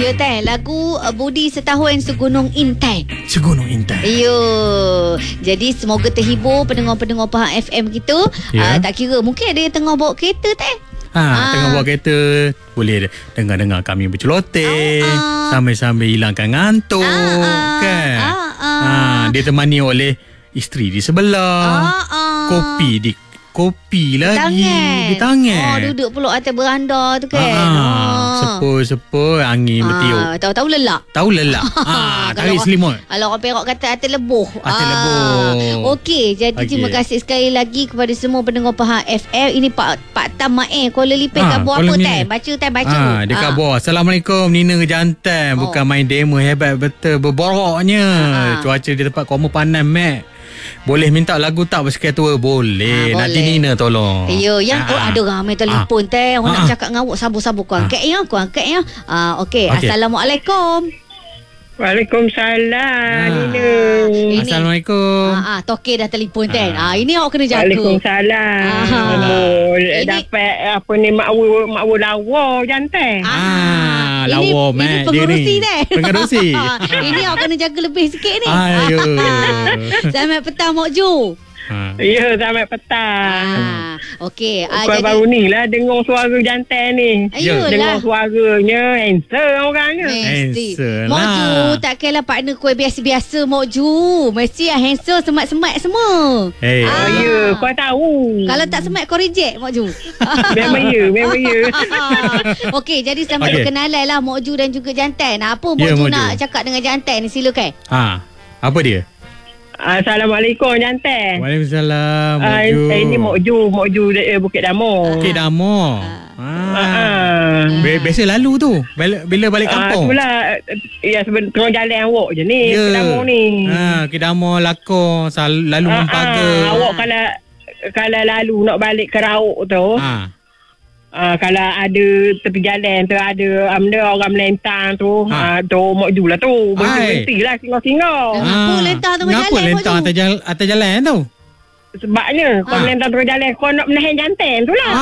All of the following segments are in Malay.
Ya teh, lagu Budi Setahun Segunung Intan. Segunung Intan. Yo. Jadi semoga terhibur pendengar-pendengar Pahang FM kita. Tak kira mungkin ada yang tengah bawa kereta teh. Tengah bawa kereta, boleh dengar-dengar kami berceloteh sambil-sambil hilangkan ngantuk kan. Dia temani oleh isteri di sebelah. Kopi lagi di tangan. Duduk peluk atas beranda tu kan. Sepul angin bertiup. Tahu-tahu lelak. Tarik selimut. Kalau orang Perak kata atas lebuh. Okey, jadi terima kasih sekali lagi kepada semua pendengar Pahang FM. Ini Pak Tam Mae Kuala Lipeh khabar apa Tan? Baca. Dia khabar. Assalamualaikum Nina Jantan. Bukan main demo, hebat betul berboroknya. Cuaca di tempat kamu panas Mat. Boleh minta lagu tak bersekian tua? Boleh. Nanti Nina tolong. Ada ramai telefon teh. Orang nak cakap dengan awak, sabar-sabar kau angkat ya. Okey. Assalamualaikum. Waalaikumsalam Nina. Assalamualaikum. Tokey dah telefon teh. Ini awak kena jaga. Waalaikumsalam. Dapat apa ni makwu lawa jantan. Lawa Ini pengerusi teh. Pengerusi. Ini awak kena jaga lebih sikit ni. Ayo. Selamat petang Mok Ju. Ya, selamat petang. Okey. Kau baru ni lah dengar suara jantan ni. Dengar suaranya handsome orangnya. Handsome Mok Ju, tak kira partner kuih biasa-biasa Mok Ju. Mesti handsome, semat-semat semua. Ya, kau tahu. Kalau tak semat kau reject Mok Ju. Memang ya. Okey, jadi selamat berkenalan lah Mok Ju dan juga jantan. Apa Mok Ju nak cakap dengan jantan ni, silakan. Apa dia? Assalamualaikum jantan. Waalaikumsalam Mok Ju. Ini Mok Ju Bukit Damor. Bukit Damor. Biasa lalu tu bila balik kampung. Itulah. Ya, tengah jalan awak je ni Bukit Damor ni. Bukit Damor lakon lalu mempaga. Awak kalau lalu nak balik ke Rauk tu, kalau ada tepi jalan tu ada orang melentang tu, tu Mok Ju lah tu. Berhenti lah singgah-singgah. Kenapa lentang tengah jalan? Kenapa lentang atas jalan tu? Sebabnya kau melentang tengah jalan, kau nak menahan jantan tu lah.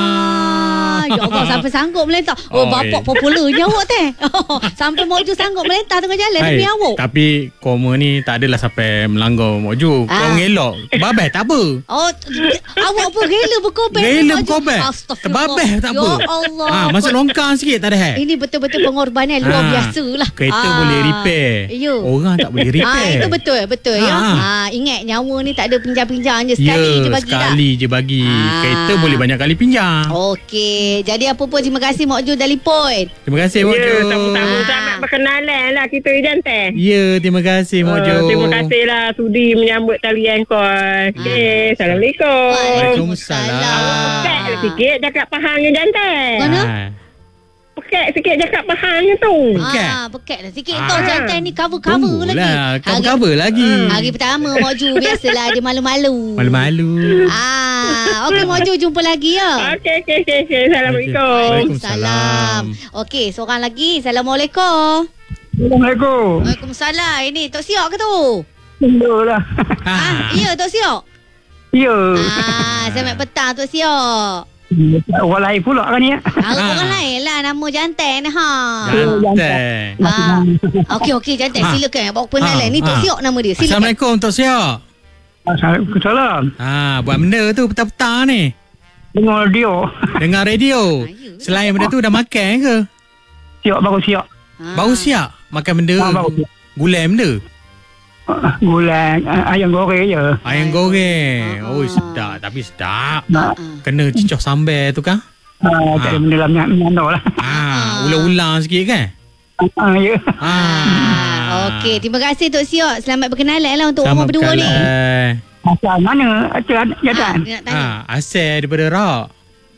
Ya Allah, sampai sanggup melentang. Bapak popularnya awak teh. Sampai Mok Ju sanggup melentang tengah jalan demi awak. Tapi koma ni tak adalah sampai melanggar Mok Ju. Kau ngelok babeh tak apa. Awak pun rela berkorban. Terbabeh tak apa. Ya Allah. Masuk longkang sikit tak ada. Ini betul-betul pengorbanan luar biasa lah. Kereta boleh repair. Orang tak boleh repair. Itu betul ya. Ingat nyawa ni tak ada pinjam-pinjam je. Sekali je bagi. Kereta boleh banyak kali pinjam. Okey. Jadi apa pun terima kasih Mok Ju telefon. Terima kasih Mok Ju. Sama-sama sangat berkenalan lah kita jantan. Ya, terima kasih Mok Ju. Terima kasih lah sudi menyambut talian kau. Okey, Assalamualaikum. Waalaikumsalam. Pekak sikit cakap Pahangnya jantan. Mana? Pekak sikit cakap Pahangnya tu. Pekak dah sikit tu jantan ni cover lagi. Cover lagi. Hari pertama Mok Ju biasalah dia malu-malu. Okey Mok Ju, jumpa lagi ya. Okey. Assalamualaikum. Waalaikumsalam. Okey, seorang lagi. Assalamualaikum. Assalamualaikum. Waalaikumsalam. Ini Tok Siok ke tu? Yalah. Ya Tok Siok. Ya. Selamat petang Tok Siok. Orang lain pula kan ya. Orang lain lah nama jantan ha. Jantan. Okey jantan silakan bawa kenalan. Ni Tok Siok nama dia. Silakan. Assalamualaikum Tok Siok. Waalaikumsalam. Buat benda tu petang-petang ni. Dengar radio. Selain benda tu dah makan ke? Baru siap. Baru siap makan benda. Gulai benda. Gulai ayam goreng je. Ayam goreng. Sedap. Tapi sedap. Kena cincah sambal tu kan? Tak ada benda dalam minyak lah. Ulang-ulang sikit kan? Ya. Okey, terima kasih Tok Siok. Selamat berkenalan lah untuk rumah berdua ni. Asal mana? Jantan. Nak tanya. Asal daripada Rak.